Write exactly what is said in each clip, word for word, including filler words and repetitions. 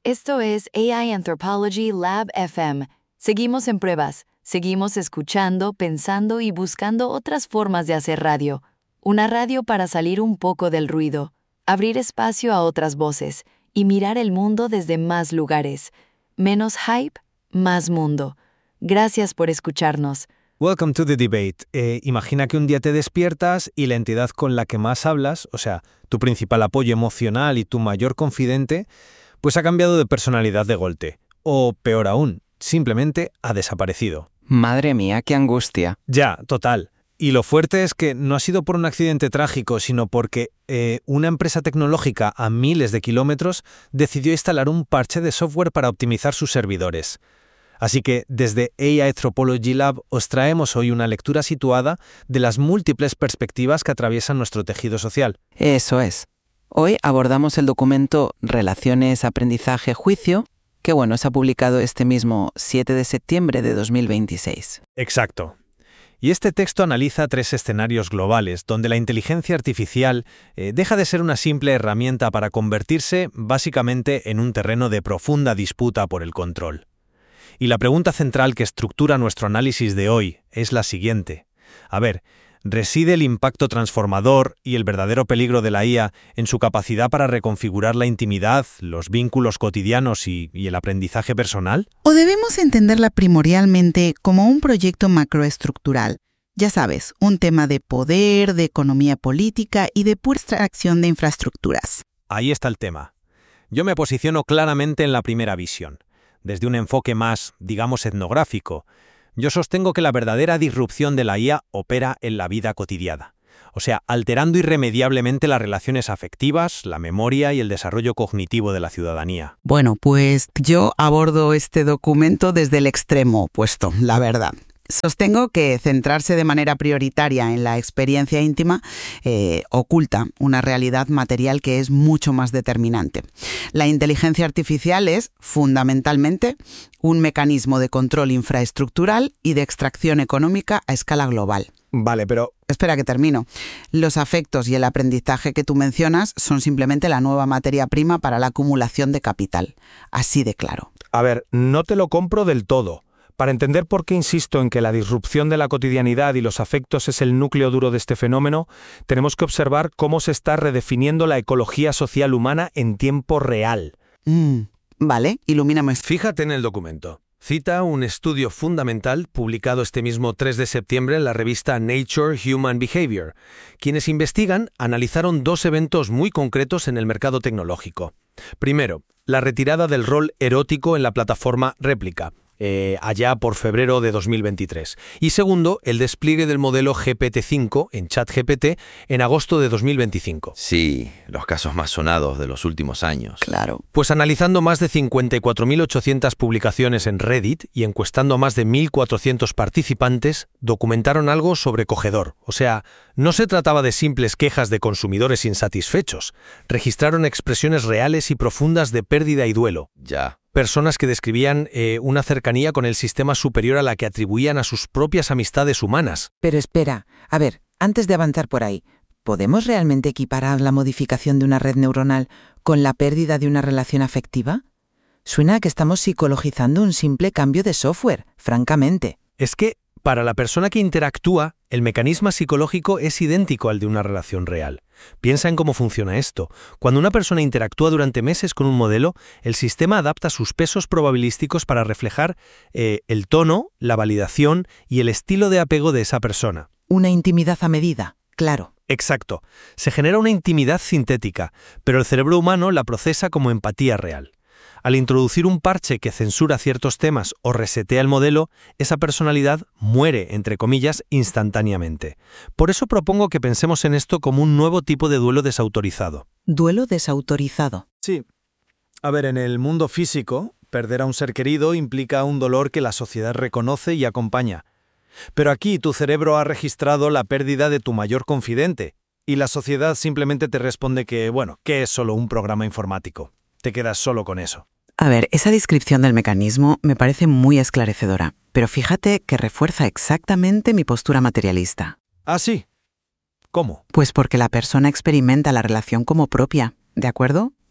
Esto es A I Anthropology Lab F M. Seguimos en pruebas, seguimos escuchando, pensando y buscando otras formas de hacer radio. Una radio para salir un poco del ruido, abrir espacio a otras voces y mirar el mundo desde más lugares. Menos hype, más mundo. Gracias por escucharnos. Welcome to the debate. Eh, imagina que un día te despiertas y la entidad con la que más hablas, o sea, tu principal apoyo emocional y tu mayor confidente, pues ha cambiado de personalidad de golpe. O peor aún, simplemente ha desaparecido. Madre mía, qué angustia. Ya, total. Y lo fuerte es que no ha sido por un accidente trágico, sino porque eh, una empresa tecnológica a miles de kilómetros decidió instalar un parche de software para optimizar sus servidores. Así que desde A I Anthropology Lab os traemos hoy una lectura situada de las múltiples perspectivas que atraviesan nuestro tejido social. Eso es. Hoy abordamos el documento Relaciones, Aprendizaje, Juicio, que bueno, se ha publicado este mismo siete de septiembre de dos mil veintiséis. Exacto. Y este texto analiza tres escenarios globales donde la inteligencia artificial eh, deja de ser una simple herramienta para convertirse básicamente en un terreno de profunda disputa por el control. Y la pregunta central que estructura nuestro análisis de hoy es la siguiente. A ver, ¿reside el impacto transformador y el verdadero peligro de la I A en su capacidad para reconfigurar la intimidad, los vínculos cotidianos y, y el aprendizaje personal? ¿O debemos entenderla primordialmente como un proyecto macroestructural? Ya sabes, un tema de poder, de economía política y de pura extracción de infraestructuras. Ahí está el tema. Yo me posiciono claramente en la primera visión. Desde un enfoque más, digamos, etnográfico, yo sostengo que la verdadera disrupción de la I A opera en la vida cotidiana, o sea, alterando irremediablemente las relaciones afectivas, la memoria y el desarrollo cognitivo de la ciudadanía. Bueno, pues yo abordo este documento desde el extremo opuesto, la verdad. Sostengo que centrarse de manera prioritaria en la experiencia íntima eh, oculta una realidad material que es mucho más determinante. La inteligencia artificial es, fundamentalmente, un mecanismo de control infraestructural y de extracción económica a escala global. Vale, pero... Espera que termino. Los afectos y el aprendizaje que tú mencionas son simplemente la nueva materia prima para la acumulación de capital. Así de claro. A ver, no te lo compro del todo. Para entender por qué insisto en que la disrupción de la cotidianidad y los afectos es el núcleo duro de este fenómeno, tenemos que observar cómo se está redefiniendo la ecología social humana en tiempo real. Mm, vale, ilumíname. Fíjate en el documento. Cita un estudio fundamental publicado este mismo tres de septiembre en la revista Nature Human Behavior. Quienes investigan analizaron dos eventos muy concretos en el mercado tecnológico. Primero, la retirada del rol erótico en la plataforma Réplica. Eh, allá por febrero de dos mil veintitrés. Y segundo, el despliegue del modelo G P T cinco en ChatGPT en agosto de dos mil veinticinco. Sí, los casos más sonados de los últimos años. Claro. Pues analizando más de cincuenta y cuatro mil ochocientas publicaciones en Reddit y encuestando a más de mil cuatrocientos participantes, documentaron algo sobrecogedor. O sea, no se trataba de simples quejas de consumidores insatisfechos. Registraron expresiones reales y profundas de pérdida y duelo. Ya. Personas que describían eh, una cercanía con el sistema superior a la que atribuían a sus propias amistades humanas. Pero espera, a ver, antes de avanzar por ahí, ¿podemos realmente equiparar la modificación de una red neuronal con la pérdida de una relación afectiva? Suena a que estamos psicologizando un simple cambio de software, francamente. Es que, para la persona que interactúa, el mecanismo psicológico es idéntico al de una relación real. Piensa en cómo funciona esto. Cuando una persona interactúa durante meses con un modelo, el sistema adapta sus pesos probabilísticos para reflejar eh, el tono, la validación y el estilo de apego de esa persona. Una intimidad a medida, claro. Exacto. Se genera una intimidad sintética, pero el cerebro humano la procesa como empatía real. Al introducir un parche que censura ciertos temas o resetea el modelo, esa personalidad muere, entre comillas, instantáneamente. Por eso propongo que pensemos en esto como un nuevo tipo de duelo desautorizado. ¿Duelo desautorizado? Sí. A ver, en el mundo físico, perder a un ser querido implica un dolor que la sociedad reconoce y acompaña. Pero aquí tu cerebro ha registrado la pérdida de tu mayor confidente, y la sociedad simplemente te responde que, bueno, que es solo un programa informático. Te quedas solo con eso. A ver, esa descripción del mecanismo me parece muy esclarecedora, pero fíjate que refuerza exactamente mi postura materialista. ¿Ah, sí? ¿Cómo? Pues porque la persona experimenta la relación como propia, ¿de acuerdo?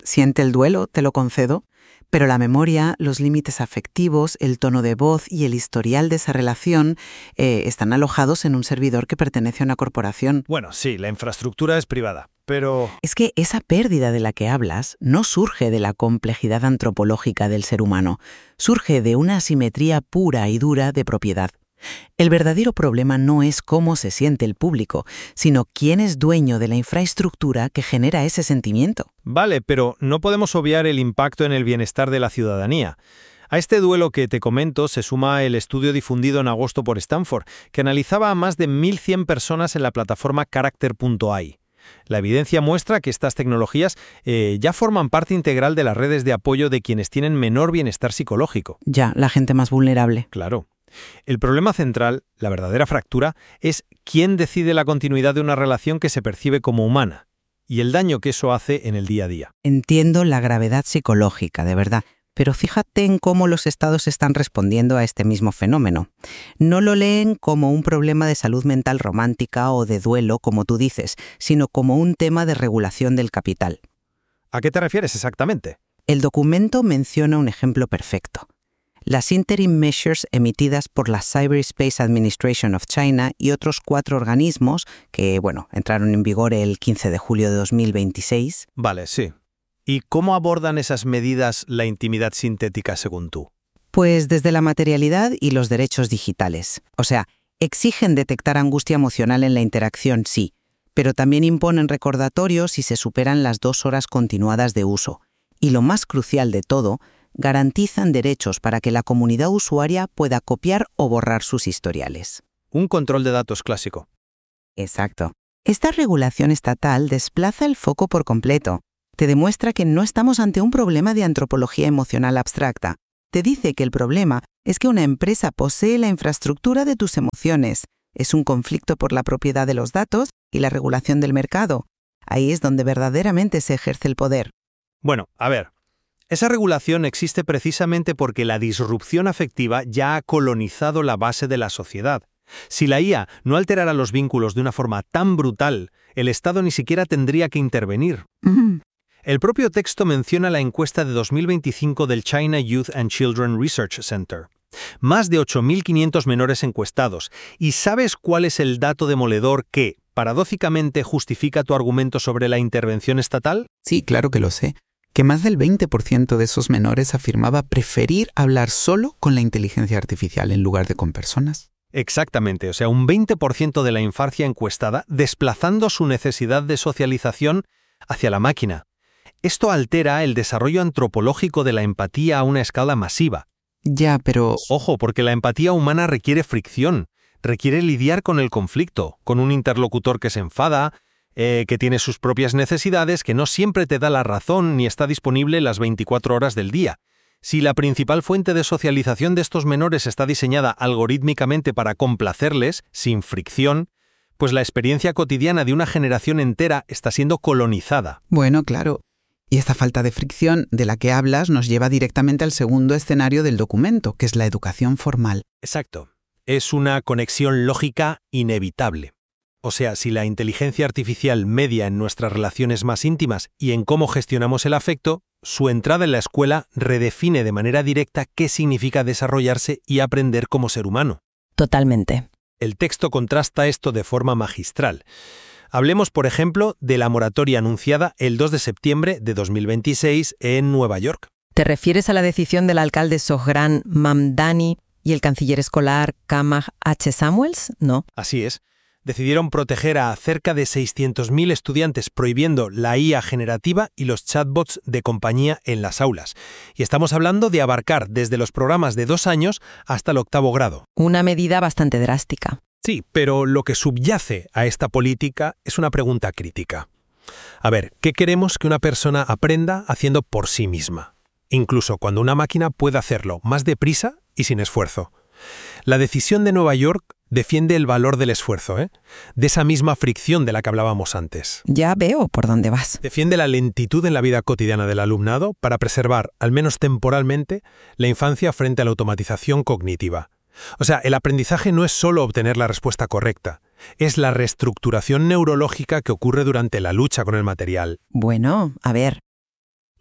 siente el duelo, te lo concedo, pero la memoria, los límites afectivos, el tono de voz y el historial de esa relación eh, están alojados en un servidor que pertenece a una corporación. Bueno, sí, la infraestructura es privada, pero... Es que esa pérdida de la que hablas no surge de la complejidad antropológica del ser humano, surge de una asimetría pura y dura de propiedad. El verdadero problema no es cómo se siente el público, sino quién es dueño de la infraestructura que genera ese sentimiento. Vale, pero no podemos obviar el impacto en el bienestar de la ciudadanía. A este duelo que te comento se suma el estudio difundido en agosto por Stanford, que analizaba a más de mil cien personas en la plataforma Character punto a i. La evidencia muestra que estas tecnologías eh, ya forman parte integral de las redes de apoyo de quienes tienen menor bienestar psicológico. Ya, la gente más vulnerable. Claro. El problema central, la verdadera fractura, es quién decide la continuidad de una relación que se percibe como humana y el daño que eso hace en el día a día. Entiendo la gravedad psicológica, de verdad, pero fíjate en cómo los estados están respondiendo a este mismo fenómeno. No lo leen como un problema de salud mental romántica o de duelo, como tú dices, sino como un tema de regulación del capital. ¿A qué te refieres exactamente? El documento menciona un ejemplo perfecto. Las interim measures emitidas por la Cyberspace Administration of China y otros cuatro organismos que, bueno, entraron en vigor el quince de julio de dos mil veintiséis. Vale, sí. ¿Y cómo abordan esas medidas la intimidad sintética según tú? Pues desde la materialidad y los derechos digitales. O sea, exigen detectar angustia emocional en la interacción, sí, pero también imponen recordatorios si se superan las dos horas continuadas de uso. Y lo más crucial de todo, garantizan derechos para que la comunidad usuaria pueda copiar o borrar sus historiales. Un control de datos clásico. Exacto. Esta regulación estatal desplaza el foco por completo. Te demuestra que no estamos ante un problema de antropología emocional abstracta. Te dice que el problema es que una empresa posee la infraestructura de tus emociones. Es un conflicto por la propiedad de los datos y la regulación del mercado. Ahí es donde verdaderamente se ejerce el poder. Bueno, a ver. Esa regulación existe precisamente porque la disrupción afectiva ya ha colonizado la base de la sociedad. Si la I A no alterara los vínculos de una forma tan brutal, el Estado ni siquiera tendría que intervenir. Mm. El propio texto menciona la encuesta de dos mil veinticinco del China Youth and Children Research Center. Más de ocho mil quinientos menores encuestados. ¿Y sabes cuál es el dato demoledor que, paradójicamente, justifica tu argumento sobre la intervención estatal? Sí, claro que lo sé. Que más del veinte por ciento de esos menores afirmaba preferir hablar solo con la inteligencia artificial en lugar de con personas. Exactamente, o sea, un veinte por ciento de la infancia encuestada desplazando su necesidad de socialización hacia la máquina. Esto altera el desarrollo antropológico de la empatía a una escala masiva. Ya, pero... Ojo, porque la empatía humana requiere fricción, requiere lidiar con el conflicto, con un interlocutor que se enfada, Eh, que tiene sus propias necesidades, que no siempre te da la razón ni está disponible las veinticuatro horas del día. Si la principal fuente de socialización de estos menores está diseñada algorítmicamente para complacerles, sin fricción, pues la experiencia cotidiana de una generación entera está siendo colonizada. Bueno, claro. Y esta falta de fricción de la que hablas nos lleva directamente al segundo escenario del documento, que es la educación formal. Exacto. Es una conexión lógica inevitable. O sea, si la inteligencia artificial media en nuestras relaciones más íntimas y en cómo gestionamos el afecto, su entrada en la escuela redefine de manera directa qué significa desarrollarse y aprender como ser humano. Totalmente. El texto contrasta esto de forma magistral. Hablemos, por ejemplo, de la moratoria anunciada el dos de septiembre de dos mil veintiséis en Nueva York. ¿Te refieres a la decisión del alcalde Sohran Mamdani y el canciller escolar Kamag H. Samuels? No. Así es. Decidieron proteger a cerca de seiscientos mil estudiantes prohibiendo la I A generativa y los chatbots de compañía en las aulas. Y estamos hablando de abarcar desde los programas de dos años hasta el octavo grado. Una medida bastante drástica. Sí, pero lo que subyace a esta política es una pregunta crítica. A ver, ¿qué queremos que una persona aprenda haciendo por sí misma? Incluso cuando una máquina puede hacerlo más deprisa y sin esfuerzo. La decisión de Nueva York defiende el valor del esfuerzo, ¿eh? De esa misma fricción de la que hablábamos antes. Ya veo por dónde vas. Defiende la lentitud en la vida cotidiana del alumnado para preservar, al menos temporalmente, la infancia frente a la automatización cognitiva. O sea, el aprendizaje no es solo obtener la respuesta correcta, es la reestructuración neurológica que ocurre durante la lucha con el material. Bueno, a ver.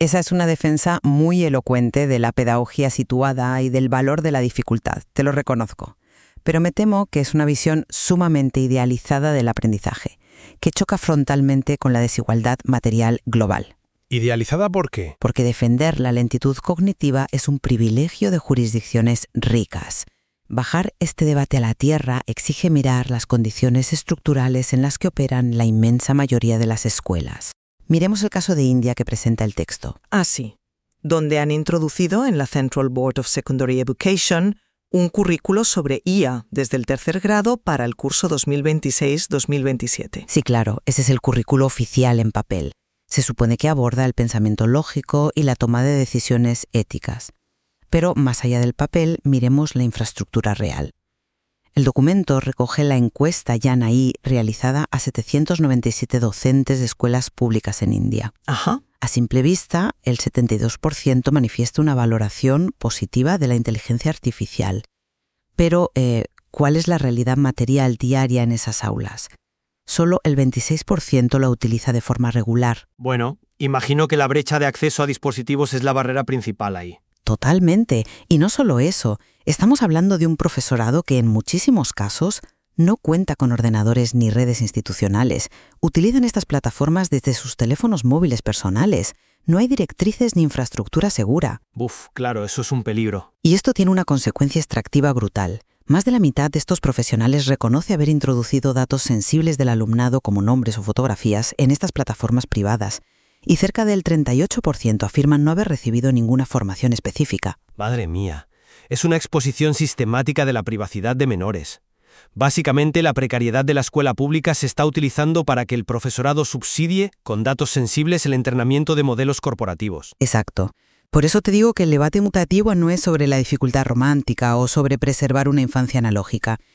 Esa es una defensa muy elocuente de la pedagogía situada y del valor de la dificultad, te lo reconozco. Pero me temo que es una visión sumamente idealizada del aprendizaje, que choca frontalmente con la desigualdad material global. ¿Idealizada por qué? Porque defender la lentitud cognitiva es un privilegio de jurisdicciones ricas. Bajar este debate a la tierra exige mirar las condiciones estructurales en las que operan la inmensa mayoría de las escuelas. Miremos el caso de India que presenta el texto. Ah, sí, donde han introducido en la Central Board of Secondary Education un currículo sobre I A desde el tercer grado para el curso dos mil veintiséis dos mil veintisiete. Sí, claro, ese es el currículo oficial en papel. Se supone que aborda el pensamiento lógico y la toma de decisiones éticas. Pero más allá del papel, miremos la infraestructura real. El documento recoge la encuesta Yanai realizada a setecientos noventa y siete docentes de escuelas públicas en India. Ajá. A simple vista, el setenta y dos por ciento manifiesta una valoración positiva de la inteligencia artificial. Pero, eh, ¿cuál es la realidad material diaria en esas aulas? Solo el veintiséis por ciento la utiliza de forma regular. Bueno, imagino que la brecha de acceso a dispositivos es la barrera principal ahí. Totalmente. Y no solo eso, estamos hablando de un profesorado que en muchísimos casos no cuenta con ordenadores ni redes institucionales. Utilizan estas plataformas desde sus teléfonos móviles personales. No hay directrices ni infraestructura segura. Buf, claro, eso es un peligro. Y esto tiene una consecuencia extractiva brutal. Más de la mitad de estos profesionales reconoce haber introducido datos sensibles del alumnado como nombres o fotografías en estas plataformas privadas. Y cerca del treinta y ocho por ciento afirman no haber recibido ninguna formación específica. Madre mía, es una exposición sistemática de la privacidad de menores. Básicamente, la precariedad de la escuela pública se está utilizando para que el profesorado subsidie, con datos sensibles, el entrenamiento de modelos corporativos. Exacto. Por eso te digo que el debate mutativo no es sobre la dificultad romántica o sobre preservar una infancia analógica.